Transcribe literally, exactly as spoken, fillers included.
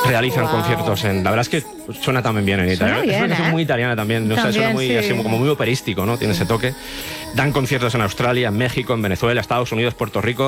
realizan Wow. conciertos en... La verdad es que suena también bien en Suena italiano. bien, es una canción ¿eh? muy italiana también, no sé, También, suena muy, sí. así, como muy operístico, ¿no? Tiene ese toque. Dan conciertos en Australia, en México, en Venezuela, Estados Unidos, Puerto Rico.